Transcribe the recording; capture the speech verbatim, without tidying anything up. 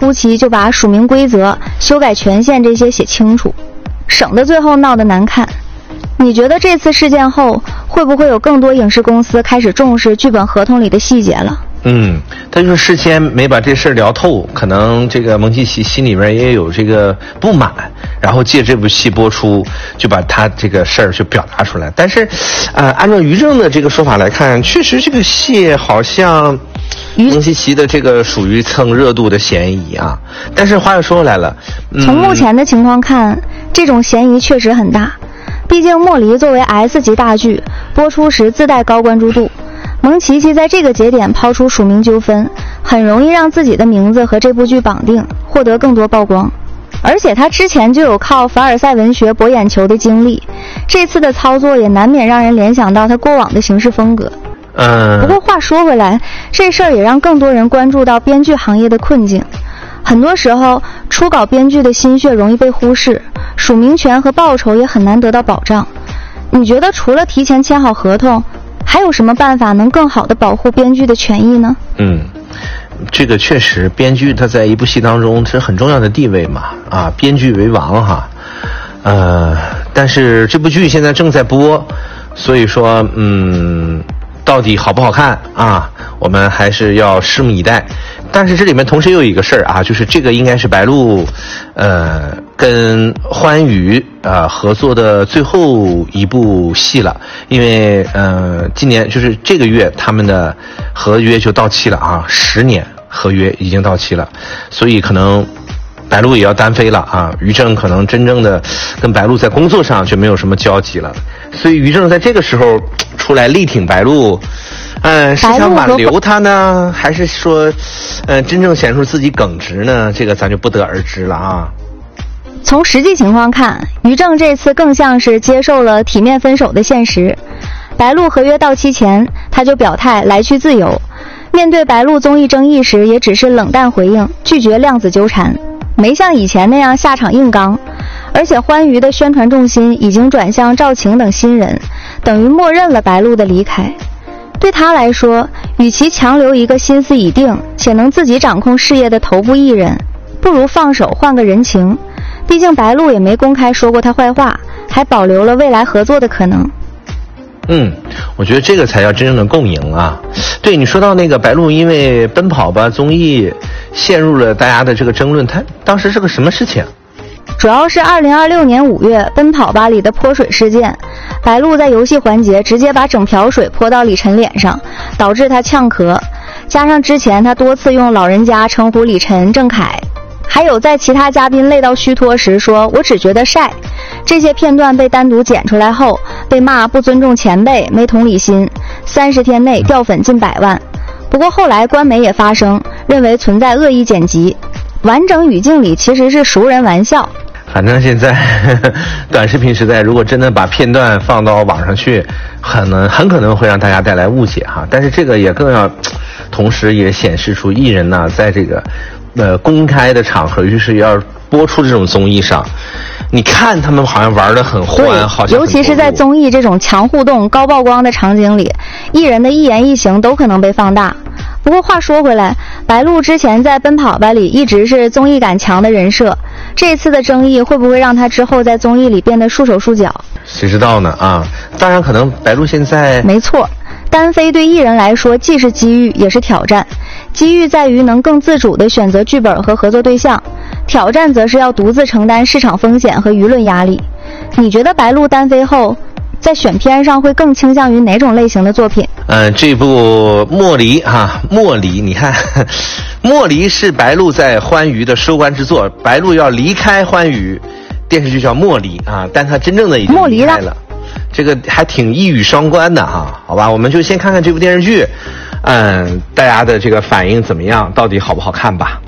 初期就把署名规则、修改权限这些写清楚，省得最后闹得难看。你觉得这次事件后，会不会有更多影视公司开始重视剧本合同里的细节了？ 嗯，他就是事先没把这事儿聊透，可能这个蒙奇奇心里面也有这个不满，然后借这部戏播出，就把他这个事儿就表达出来。但是，呃，按照于正的这个说法来看，确实这个戏好像蒙奇奇的这个属于蹭热度的嫌疑啊。但是话又说回来了，嗯、 从目前的情况看，这种嫌疑确实很大。毕竟莫离作为 S 级大剧，播出时自带高关注度。蒙奇奇在这个节点抛出署名纠纷，很容易让自己的名字和这部剧绑定，获得更多曝光。而且他之前就有靠凡尔赛文学博眼球的经历，这次的操作也难免让人联想到他过往的行事风格。 嗯， 不过话说回来，这事儿也让更多人关注到编剧行业的困境。很多时候，初稿编剧的心血容易被忽视，署名权和报酬也很难得到保障。你觉得除了提前签好合同，还有什么办法能更好地保护编剧的权益呢？ 嗯，这个确实，编剧他在一部戏当中是很重要的地位嘛，啊，编剧为王哈。呃，但是这部剧现在正在播，所以说，嗯，到底好不好看啊？我们还是要拭目以待。但是这里面同时又有一个事儿啊，就是这个应该是白鹿，呃，跟欢娱呃合作的最后一部戏了，因为呃今年就是这个月他们的合约就到期了啊，十年合约已经到期了，所以可能白鹿也要单飞了啊，于正可能真正的跟白鹿在工作上就没有什么交集了，所以于正在这个时候出来力挺白鹿。嗯，是想挽留他呢，还是说，呃，真正显出自己耿直呢？这个咱就不得而知了啊。 从实际情况看，于正这次更像是接受了体面分手的现实。白鹿合约到期前，他就表态来去自由。面对白鹿综艺争议时，也只是冷淡回应，拒绝量子纠缠，没像以前那样下场硬刚。而且欢娱的宣传重心已经转向赵晴等新人，等于默认了白鹿的离开。对他来说，与其强留一个心思已定且能自己掌控事业的头部艺人，不如放手换个人情。毕竟白鹿也没公开说过他坏话，还保留了未来合作的可能。 嗯，我觉得这个才叫真正的共赢啊！对，你说到那个白鹿因为奔跑吧综艺陷入了大家的这个争论，他当时是个什么事情？ 主要是二零二六年五月奔跑吧里的泼水事件，白鹿在游戏环节直接把整瓢水泼到李晨脸上，导致他呛咳，加上之前他多次用老人家称呼李晨、郑恺，还有在其他嘉宾累到虚脱时说我只觉得晒，这些片段被单独剪出来后被骂不尊重前辈、没同理心，三十天内掉粉近百万。不过后来官媒也发声，认为存在恶意剪辑，完整语境里其实是熟人玩笑。 反正现在呵呵短视频时代，如果真的把片段放到网上去，可能很可能会让大家带来误解哈。但是这个也更要，同时也显示出艺人呢，在这个呃公开的场合，就是要播出这种综艺上，你看他们好像玩得很欢，好像尤其是在综艺这种强互动、高曝光的场景里，艺人的一言一行都可能被放大。不过话说回来，白鹿之前在奔跑吧里一直是综艺感强的人设，这次的争议会不会让他之后在综艺里变得束手束脚？ 谁知道呢啊！当然可能白鹿现在没错，单飞对艺人来说既是机遇也是挑战。机遇在于能更自主地选择剧本和合作对象，挑战则是要独自承担市场风险和舆论压力。你觉得白鹿单飞后在选片上会更倾向于哪种类型的作品？ 嗯，这部莫离哈，莫离，你看，莫离是白鹿在欢娱的收官之作，白鹿要离开欢娱，电视剧叫莫离啊，但他真正的已经离开了，这个还挺一语双关的哈，好吧，我们就先看看这部电视剧，嗯，大家的这个反应怎么样，到底好不好看吧。